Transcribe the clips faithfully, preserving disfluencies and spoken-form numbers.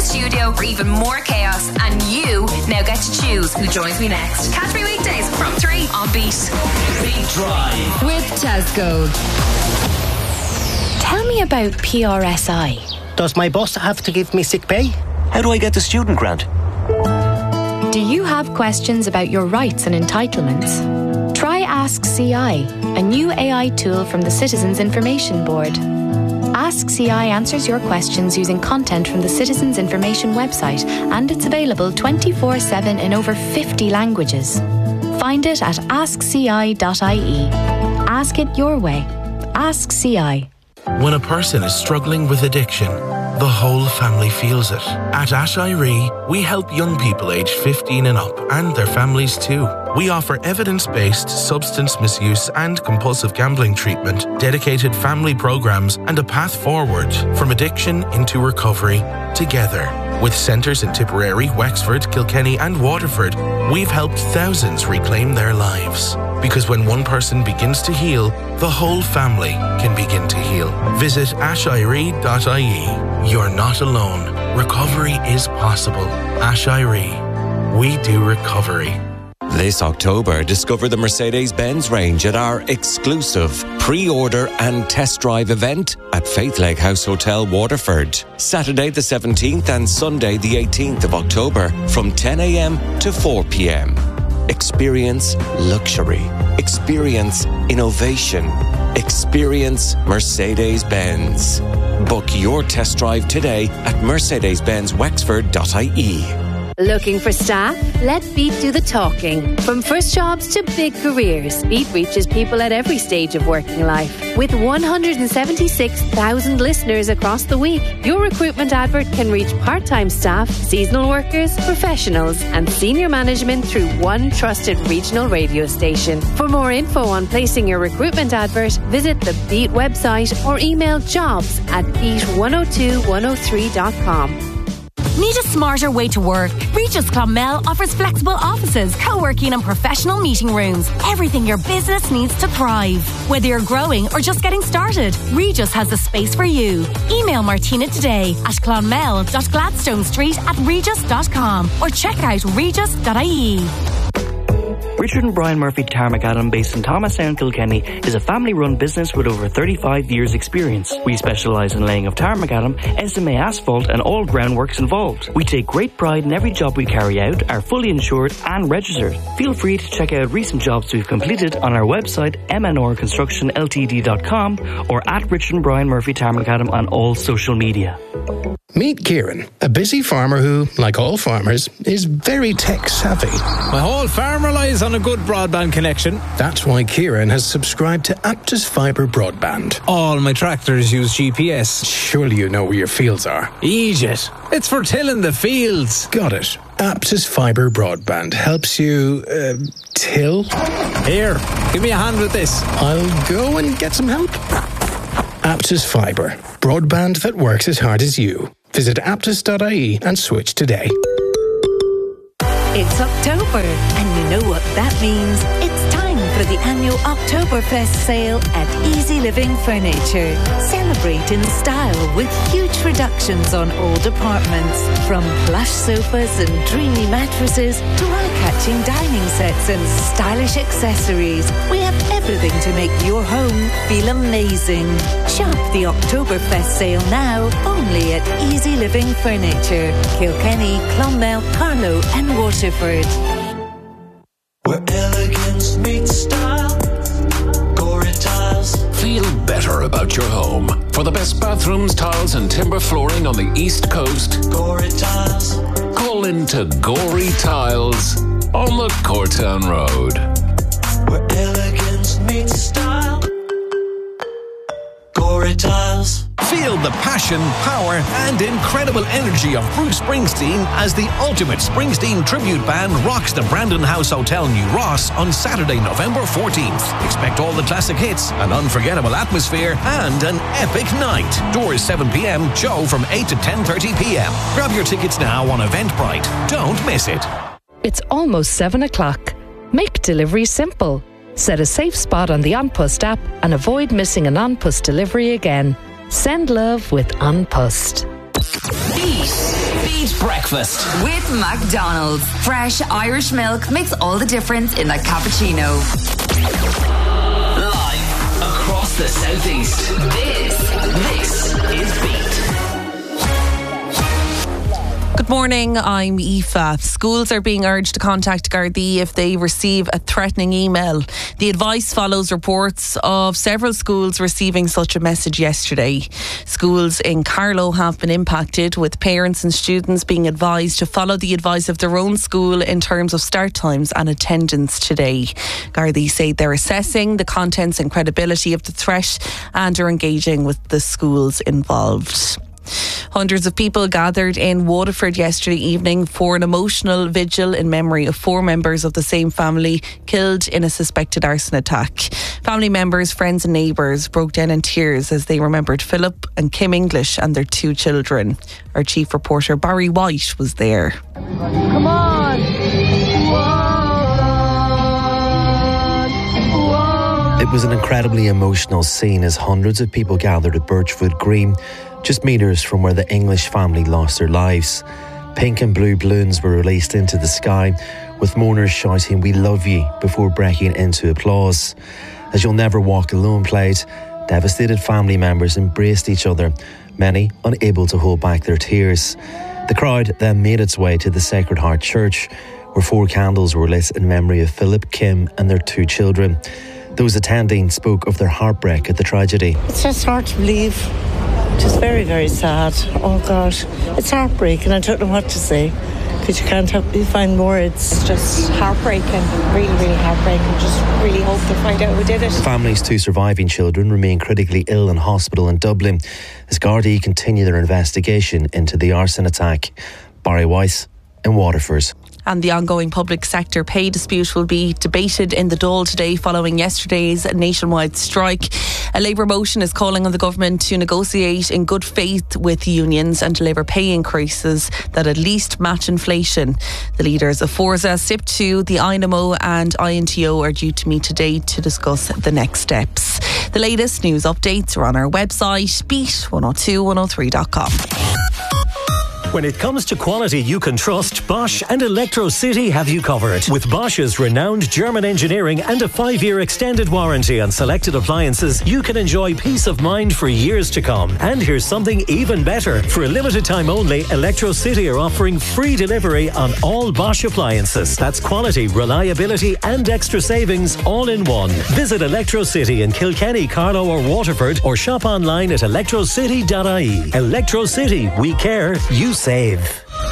studio for even more chaos, and you now get to choose who joins me next. Catch me weekdays from three on Beat. Beat Drive with Tesco. Tell me about P R S I. Does my boss have to give me sick pay? How do I get the student grant? Do you have questions about your rights and entitlements? Try Ask C I, a new A I tool from the Citizens Information Board. Ask C I answers your questions using content from the Citizens Information website, and it's available twenty-four seven in over fifty languages. Find it at ask c i dot i e. Ask it your way. Ask C I. When a person is struggling with addiction, the whole family feels it. At Ashiree, we help young people aged fifteen and up and their families too. We offer evidence-based substance misuse and compulsive gambling treatment, dedicated family programs, and a path forward from addiction into recovery together. With centres in Tipperary, Wexford, Kilkenny and Waterford, we've helped thousands reclaim their lives. Because when one person begins to heal, the whole family can begin to heal. Visit ashiree dot i e. You're not alone. Recovery is possible. Ashiree. We do recovery. This October, discover the Mercedes-Benz range at our exclusive pre-order and test drive event at Faith Lake House Hotel, Waterford. Saturday the seventeenth and Sunday the eighteenth of October from ten a.m. to four p.m. Experience luxury. Experience innovation. Experience Mercedes-Benz. Book your test drive today at mercedes benz wexford dot i e. Looking for staff? Let Beat do the talking. From first jobs to big careers, Beat reaches people at every stage of working life. With one hundred seventy-six thousand listeners across the week, your recruitment advert can reach part-time staff, seasonal workers, professionals and senior management through one trusted regional radio station. For more info on placing your recruitment advert, visit the Beat website or email jobs at beat one oh two one oh three dot com. Need a smarter way to work? Regis Clonmel offers flexible offices, co-working and professional meeting rooms. Everything your business needs to thrive. Whether you're growing or just getting started, Regis has the space for you. Email Martina today at clonmel dot gladstone street at regis dot com or check out regis dot i e. Richard and Brian Murphy Tarmacadam, based in Thomastown, Kilkenny, is a family-run business with over thirty-five years' experience. We specialise in laying of tarmacadam, S M A asphalt and all groundworks involved. We take great pride in every job we carry out, are fully insured and registered. Feel free to check out recent jobs we've completed on our website m n r construction l t d dot com or at Richard and Brian Murphy Tarmacadam on all social media. Meet Kieran, a busy farmer who, like all farmers, is very tech-savvy. My whole farm relies on a good broadband connection. That's why Kieran has subscribed to Aptus Fibre Broadband. All my tractors use G P S. Surely you know where your fields are. Egypt. It's for tilling the fields. Got it. Aptus Fibre Broadband helps you, uh, till? Here, give me a hand with this. I'll go and get some help. Aptus Fibre. Broadband that works as hard as you. Visit aptus dot i e and switch today. It's October, and you know what that means. It's time for the annual Oktoberfest sale at Easy Living Furniture. Celebrate in style with huge reductions on old apartments. From plush sofas and dreamy mattresses to eye-catching dining sets and stylish accessories. We have everything to make your home feel amazing. Shop the Oktoberfest sale now only at Easy Living Furniture. Kilkenny, Clonmel, Carlow and Waterford. Where elegance meets style. Gorey Tiles. Feel better about your home. For the best bathrooms, tiles and timber flooring on the East Coast, Gorey Tiles. Call into Gorey Tiles on the Cortown Road. Where elegance meets style. Gorey Tiles. Feel the passion, power and incredible energy of Bruce Springsteen as the ultimate Springsteen tribute band rocks the Brandon House Hotel New Ross on Saturday, November fourteenth. Expect all the classic hits, an unforgettable atmosphere and an epic night. Doors seven p.m, show from eight to ten thirty p.m. Grab your tickets now on Eventbrite. Don't miss it. It's almost seven o'clock. Make delivery simple. Set a safe spot on the An Post app and avoid missing an An Post delivery again. Send love with An Post. Beat. Beat breakfast. With McDonald's. Fresh Irish milk makes all the difference in that cappuccino. Live across the southeast. This, this is Beat. Good morning, I'm Aoife. Schools are being urged to contact Gardaí if they receive a threatening email. The advice follows reports of several schools receiving such a message yesterday. Schools in Carlow have been impacted, with parents and students being advised to follow the advice of their own school in terms of start times and attendance today. Gardaí say they're assessing the contents and credibility of the threat and are engaging with the schools involved. Hundreds of people gathered in Waterford yesterday evening for an emotional vigil in memory of four members of the same family killed in a suspected arson attack. Family members, friends and neighbours broke down in tears as they remembered Philip and Kim English and their two children. Our chief reporter Barry White was there. Come on! It was an incredibly emotional scene as hundreds of people gathered at Birchwood Green, just metres from where the English family lost their lives. Pink and blue balloons were released into the sky, with mourners shouting "We love you" before breaking into applause. As You'll Never Walk Alone played, devastated family members embraced each other, many unable to hold back their tears. The crowd then made its way to the Sacred Heart Church, where four candles were lit in memory of Philip, Kim and their two children. Those attending spoke of their heartbreak at the tragedy. It's just hard to believe. Just very, very sad. Oh God, it's heartbreaking. I don't know what to say because you can't help you find words. It's just heartbreaking, really, really heartbreaking. Just really hope to find out who did it. The family's two surviving children remain critically ill in hospital in Dublin as Gardaí continue their investigation into the arson attack. Barry Weiss in Waterford. And the ongoing public sector pay dispute will be debated in the Dáil today following yesterday's nationwide strike. A Labour motion is calling on the government to negotiate in good faith with unions and deliver pay increases that at least match inflation. The leaders of Forza, S I P two, the I N M O and I N T O are due to meet today to discuss the next steps. The latest news updates are on our website, beat one oh two one oh three dot com. When it comes to quality you can trust, Bosch and Electro City have you covered. With Bosch's renowned German engineering and a five-year extended warranty on selected appliances, you can enjoy peace of mind for years to come. And here's something even better. For a limited time only, Electro City are offering free delivery on all Bosch appliances. That's quality, reliability and extra savings all in one. Visit Electro City in Kilkenny, Carlow or Waterford, or shop online at electro city dot I E. Electro City, we care, you save.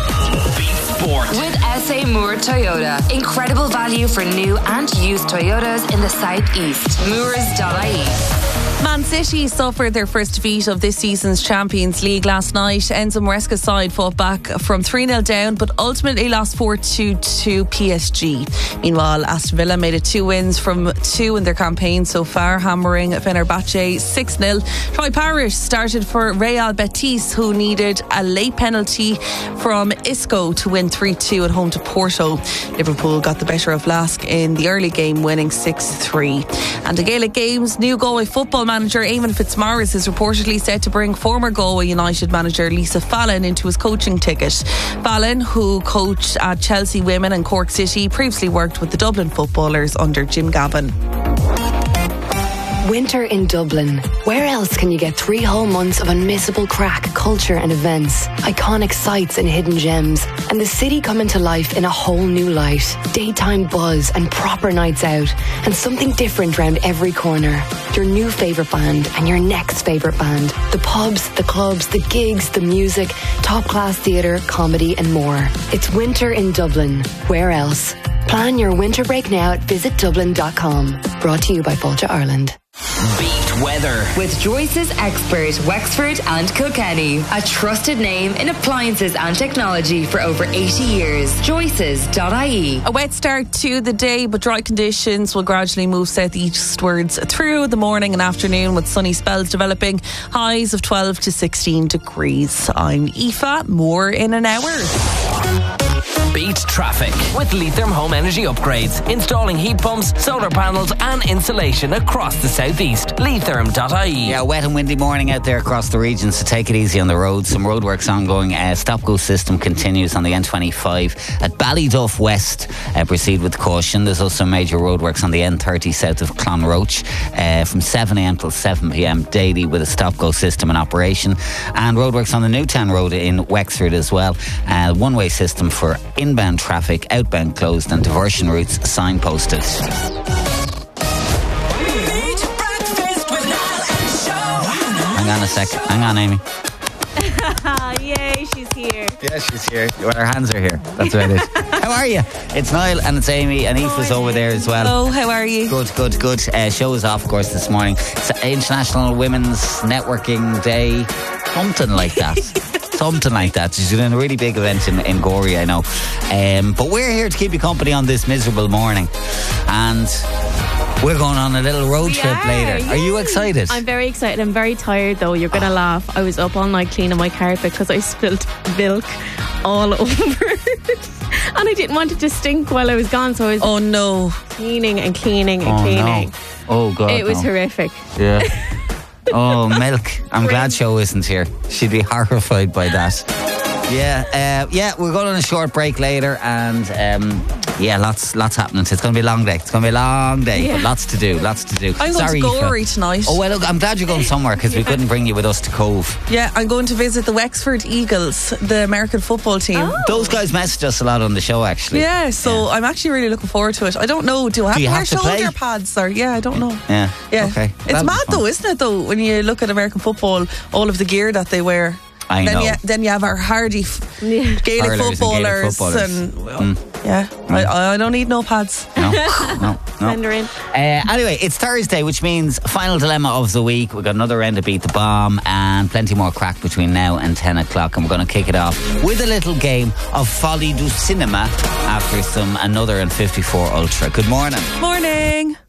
Sport. With S A Moore Toyota. Incredible value for new and used Toyotas in the southeast. moors dot I E. Man City suffered their first defeat of this season's Champions League last night. Enzo Maresca's side fought back from three nil down but ultimately lost four two to P S G. Meanwhile, Aston Villa made it two wins from two in their campaign so far, hammering Fenerbahce six nil. Troy Parrish started for Real Betis, who needed a late penalty from Isco to win three two at home to Porto. Liverpool got the better of Lask in the early game, winning six three. And the Gaelic Games, new Galway football manager Eamon Fitzmaurice is reportedly set to bring former Galway United manager Lisa Fallon into his coaching ticket. Fallon, who coached at Chelsea Women and Cork City, previously worked with the Dublin footballers under Jim Gavin. Winter in Dublin. Where else can you get three whole months of unmissable crack, culture and events, iconic sights and hidden gems, and the city coming to life in a whole new light? Daytime buzz and proper nights out, and something different round every corner. Your new favourite band and your next favourite band. The pubs, the clubs, the gigs, the music, top class theatre, comedy and more. It's winter in Dublin. Where else? Plan your winter break now at visit dublin dot com. Brought to you by Fáilte Ireland. Beat weather with Joyce's expert Wexford and Kilkenny, a trusted name in appliances and technology for over eighty years. Joyce's dot I E. A wet start to the day, but dry conditions will gradually move southeastwards through the morning and afternoon, with sunny spells developing. Highs of twelve to sixteen degrees. I'm Aoife. More in an hour. Beat traffic with Leitrim Home Energy Upgrades. Installing heat pumps, solar panels and insulation across the southeast. Leitrim dot I E. Yeah, wet and windy morning out there across the region, so take it easy on the road. Some roadworks ongoing. Uh, stop-go system continues on the N twenty-five at Ballyduff West. Uh, proceed with caution. There's also major roadworks on the N thirty south of Clonroach uh, from seven a.m. till seven p.m. daily with a stop-go system in operation. And roadworks on the Newtown Road in Wexford as well. Uh, one-way system for inbound traffic, outbound closed and diversion routes signposted. Hang on a sec. Hang on, Amy. Yay, she's here. Yeah, she's here. Well, her hands are here. That's what it is. How are you? It's Niall and it's Amy and Aoife's over there as well. Hello, how are you? Good, good, good. Uh, show is off, of course, this morning. It's International Women's Networking Day. Something like that. Something like that. She's doing a really big event in, in Gorey, I know. Um, but we're here to keep you company on this miserable morning. And we're going on a little road We trip are, later. yay. Are you excited? I'm very excited. I'm very tired though. You're going to laugh. I was up all night cleaning my carpet because I spilled milk all over it. And I didn't want it to stink while I was gone. So I was oh no, cleaning and cleaning and Oh, cleaning. no. Oh, God. It was no. horrific. Yeah. Oh, milk. I'm glad Show isn't here. She'd be horrified by that. Yeah, uh, yeah, we're going on a short break later, and um, yeah, lots, lots happening. It's going to be a long day. It's going to be a long day, Yeah. but lots to do, lots to do. I'm going Sorry, to Aoife. Gorey tonight. Oh well, look, I'm glad you're going somewhere because we couldn't bring you with us to Cove. Yeah, I'm going to visit the Wexford Eagles, the American football team. Those guys messaged us a lot on the show, actually. Yeah, so I'm actually really looking forward to it. I don't know, do I have Do you to wear have to shoulder play? pads or yeah, I don't know. Yeah. Yeah. Okay. It's That'll be mad fun. though, isn't it though, when you look at American football, all of the gear that they wear. I then know. You, then you have our hardy f- Gaelic Hurlers and Gaelic footballers footballers. and, Mm. yeah, I, I don't need no pads. No, no, no. Send her in. Uh, anyway, it's Thursday, which means final dilemma of the week. We've got another round to beat the bomb and plenty more crack between now and ten o'clock. And we're going to kick it off with a little game of Folie du Cinema after some Another and fifty-four Ultra. Good morning. Morning.